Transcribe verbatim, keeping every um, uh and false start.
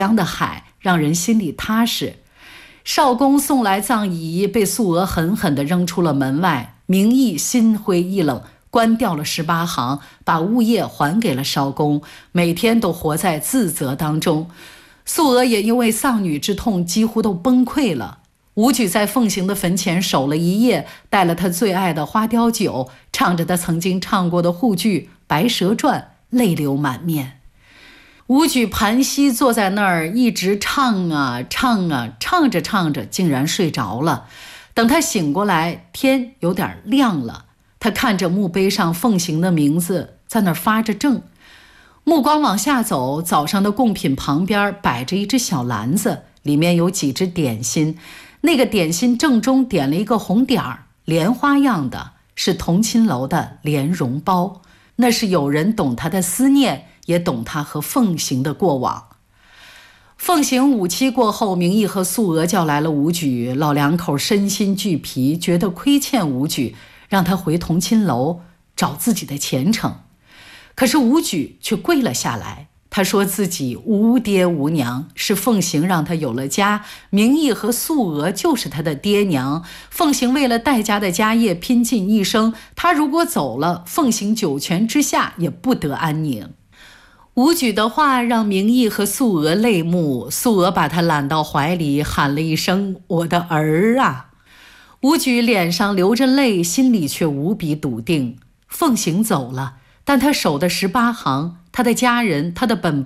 洋的海，让人心里踏实。少公送来葬仪，被素娥狠狠地扔出了门外。明义心灰意冷，关掉了十八行，把物业还给了少公，每天都活在自责当中。素娥也因为丧女之痛几乎都崩溃了。武举在凤行的坟前守了一夜，带了他最爱的花雕酒，唱着他曾经唱过的沪剧《白蛇传》，泪流满面。武举盘膝坐在那儿，一直唱啊唱啊，唱着唱着竟然睡着了。等他醒过来，天有点亮了。他看着墓碑上凤行的名字在那儿发着怔，目光往下走，早上的贡品旁边摆着一只小篮子，里面有几只点心。那个点心正中点了一个红点儿，莲花样的，是同亲楼的莲蓉包。那是有人懂他的思念，也懂他和凤行的过往。凤行五七过后，明义和素娥叫来了武举，老两口身心俱疲，觉得亏欠武举，让他回同亲楼找自己的前程。可是武举却跪了下来，他说自己无爹无娘，是凤行让他有了家，明义和素娥就是他的爹娘。凤行为了戴家的家业拼尽一生，他如果走了，凤行九泉之下也不得安宁。武举的话让明义和素娥泪目，素娥把他揽到怀里，喊了一声：“我的儿啊！”武举脸上流着泪，心里却无比笃定。凤行走了，但他守的十八行，他的家人，他的本